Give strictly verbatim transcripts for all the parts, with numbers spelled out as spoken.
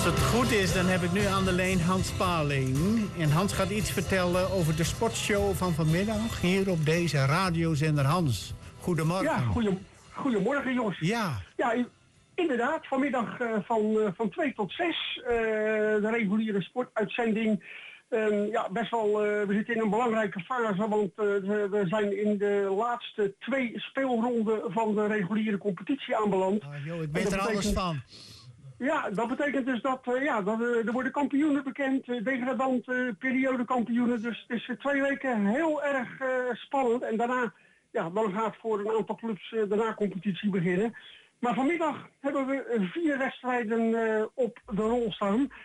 het goed is, dan heb ik nu aan de lijn Hans Paling. En Hans gaat iets vertellen over de sportshow van vanmiddag hier op deze radiozender. Hans, goedemorgen. Ja, goeie, goedemorgen Jos. Ja. Ja, inderdaad, vanmiddag uh, van, uh, van twee tot zes, uh, de reguliere sportuitzending. Um, ja, best wel, uh, we zitten in een belangrijke fase, want uh, we zijn in de laatste twee speelronden van de reguliere competitie aanbeland. Ah, joh, ik weet er alles van. Ja, dat betekent dus dat, uh, ja, dat uh, er worden kampioenen bekend, uh, degradant, uh, periodekampioenen. Dus het is uh, twee weken heel erg uh, spannend. En daarna, ja, dan gaat voor een aantal clubs uh, de na-competitie beginnen. Maar vanmiddag hebben we uh, vier wedstrijden uh, op de rol staan. Uh,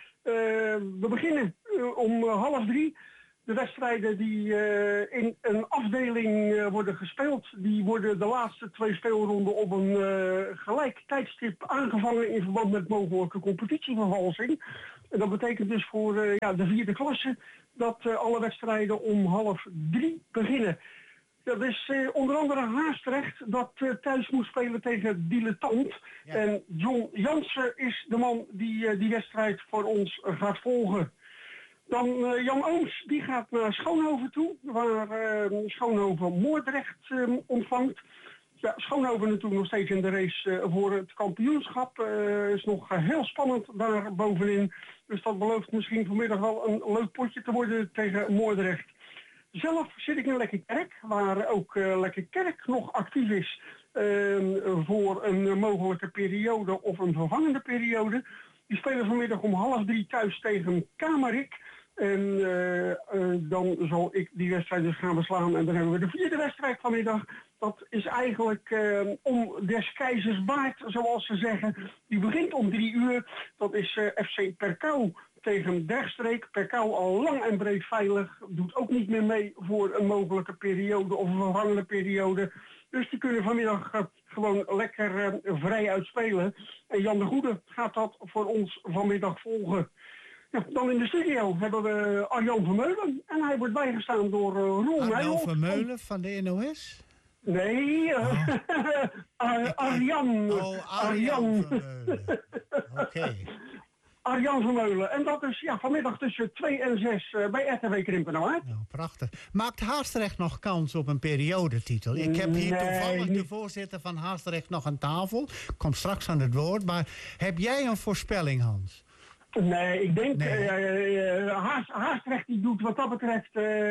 we beginnen uh, om uh, half drie. De wedstrijden die uh, in een afdeling uh, worden gespeeld, die worden de laatste twee speelronden op een uh, gelijk tijdstip aangevangen in verband met mogelijke competitievervalsing. En dat betekent dus voor uh, ja, de vierde klasse dat uh, alle wedstrijden om half drie beginnen. Dat is uh, onder andere Haastrecht dat uh, thuis moet spelen tegen Dilettant. Ja. En John Jansen is de man die uh, die wedstrijd voor ons uh, gaat volgen. Dan uh, Jan Ooms, die gaat naar Schoonhoven toe, waar uh, Schoonhoven Moordrecht uh, ontvangt. Ja, Schoonhoven natuurlijk nog steeds in de race uh, voor het kampioenschap. Uh, is nog uh, heel spannend daar bovenin. Dus dat belooft misschien vanmiddag wel een leuk potje te worden tegen Moordrecht. Zelf zit ik in Lekkerkerk, waar ook uh, Lekkerkerk nog actief is uh, voor een mogelijke periode of een vervangende periode. Die spelen vanmiddag om half drie thuis tegen Kamerik. En uh, uh, dan zal ik die wedstrijd dus gaan beslaan. En dan hebben we de vierde wedstrijd vanmiddag. Dat is eigenlijk uh, om des keizers baard, zoals ze zeggen. Die begint om drie uur. Dat is uh, F C Perkouw tegen Bergstreek. Perkouw al lang en breed veilig. Doet ook niet meer mee voor een mogelijke periode of een vervangende periode. Dus die kunnen vanmiddag uh, gewoon lekker uh, vrij uitspelen. En Jan de Goede gaat dat voor ons vanmiddag volgen. Ja, dan in de studio hebben we Arjan Vermeulen. En hij wordt bijgestaan door uh, Roel Nijholt. Arjan Vermeulen van de N O S? Nee, uh, oh. Ar Arjan. Oh, Arjan Vermeulen. Oké. Okay. Arjan Vermeulen. En dat is ja, vanmiddag tussen twee en zes uh, bij R T W Krimpenoord. Nou, prachtig. Maakt Haastrecht nog kans op een periodetitel? Ik heb hier nee, toevallig de voorzitter van Haastrecht nog aan tafel. Komt straks aan het woord. Maar heb jij een voorspelling, Hans? Nee, ik denk nee. uh, uh, Haast, Haastrecht die doet wat dat betreft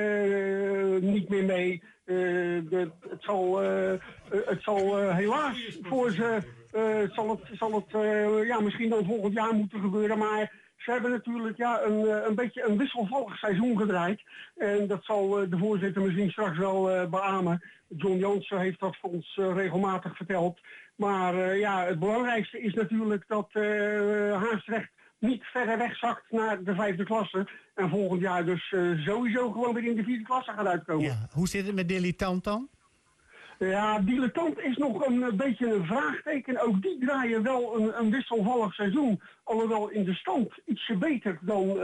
uh, niet meer mee. Uh, de, het zal, uh, uh, het zal uh, helaas voor ze, uh, zal het, zal het uh, ja, misschien dan volgend jaar moeten gebeuren. Maar ze hebben natuurlijk ja, een, een beetje een wisselvallig seizoen gedraaid. En dat zal uh, de voorzitter misschien straks wel uh, beamen. John Jansen heeft dat voor ons uh, regelmatig verteld. Maar uh, ja, het belangrijkste is natuurlijk dat uh, Haastrecht niet verder wegzakt naar de vijfde klasse. En volgend jaar dus uh, sowieso gewoon weer in de vierde klasse gaat uitkomen. Ja, hoe zit het met Dilettant dan? Ja, Dilettant is nog een, een beetje een vraagteken. Ook die draaien wel een, een wisselvallig seizoen. Alhoewel in de stand ietsje beter dan,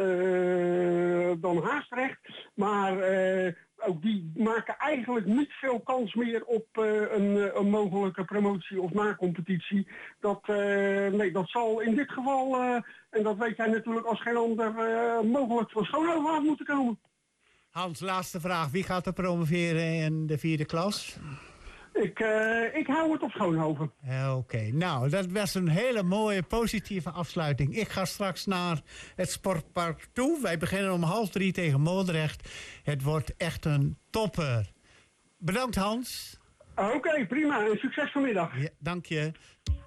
uh, dan Haastrecht. Maar uh, ook die maken eigenlijk niet veel kans meer op uh, een, een mogelijke promotie of na-competitie. Dat, uh, nee, dat zal in dit geval, uh, en dat weet jij natuurlijk als geen ander, uh, mogelijk van Schoonhoven af moeten komen. Hans, laatste vraag. Wie gaat er promoveren in de vierde klas? Ik, uh, ik hou het op Schoonhoven. Oké, okay. Nou, dat was een hele mooie, positieve afsluiting. Ik ga straks naar het sportpark toe. Wij beginnen om half drie tegen Moordrecht. Het wordt echt een topper. Bedankt, Hans. Oké, okay, prima. En succes vanmiddag. Ja, dank je.